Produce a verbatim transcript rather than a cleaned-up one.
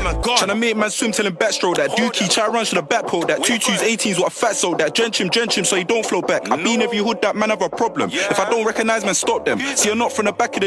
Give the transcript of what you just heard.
man gone. Tryna make man swim, tell him backstroke that. Dookie, try run to the back pole that. Two twos, eighteens, what a fat soul that. Drench him, drench him so he don't flow back. I been every hood that man have a problem. If I don't recognise man, stop them. See, you're not from the back of the